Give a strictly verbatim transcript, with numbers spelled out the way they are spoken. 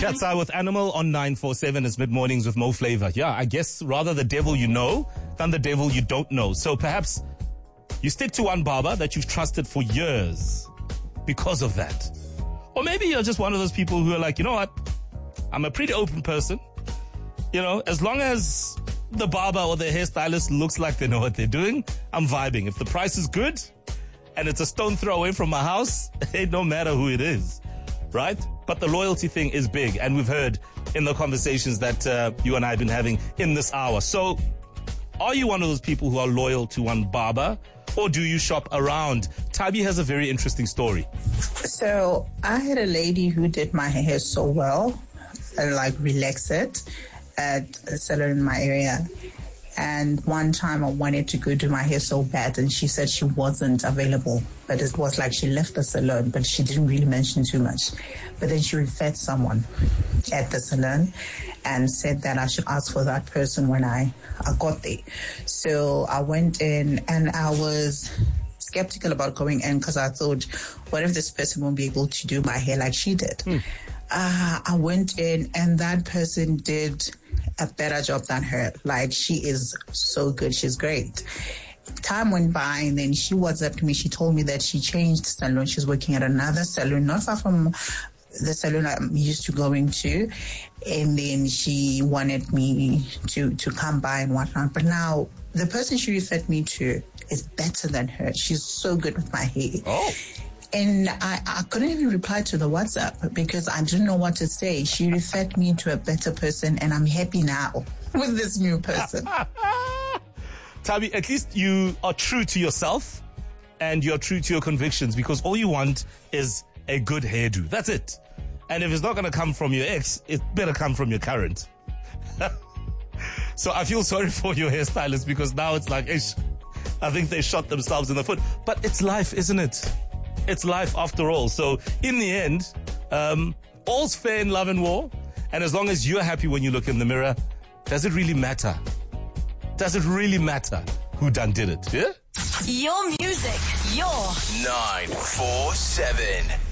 Cat's Eye with Animal on nine four seven is mid-mornings with Mo Flavor. Yeah, I guess rather the devil you know than the devil you don't know. So perhaps you stick to one barber that you've trusted for years because of that. Or maybe you're just one of those people who are like, you know what? I'm a pretty open person. You know, as long as the barber or the hairstylist looks like they know what they're doing, I'm vibing. If the price is good and it's a stone throw away from my house, it no matter who it is, right? But the loyalty thing is big, and we've heard in the conversations that uh, you and I have been having in this hour. So are you one of those people who are loyal to one barber, or do you shop around? Tabi has a very interesting story. So I had a lady who did my hair so well, and like relax it, at a salon in my area. And one time I wanted to go do my hair so bad, and she said she wasn't available. But it was like she left the salon, but she didn't really mention too much. But then she referred someone at the salon and said that I should ask for that person when I, I got there. So I went in, and I was skeptical about going in because I thought, what if this person won't be able to do my hair like she did? Hmm. Uh, I went in, and that person did a better job than her. Like, she is so good. She's great. Time went by, and then she WhatsApped me. She told me that she changed salon. She's working at another salon, not far from the salon I'm used to going to. And then she wanted me to, to come by and whatnot. But now, the person she referred me to is better than her. She's so good with my hair. Oh. And I, I couldn't even reply to the WhatsApp because I didn't know what to say. She referred me to a better person, and I'm happy now with this new person. Tabi, at least you are true to yourself and you're true to your convictions, because all you want is a good hairdo. That's it. And if it's not going to come from your ex, it better come from your current. So I feel sorry for your hairstylist, because now it's like, ish, I think they shot themselves in the foot. But it's life, isn't it? It's life after all. So in the end, um, all's fair in love and war. And as long as you're happy when you look in the mirror, does it really matter? Does it really matter who done did it? Yeah? Your music, your nine four seven.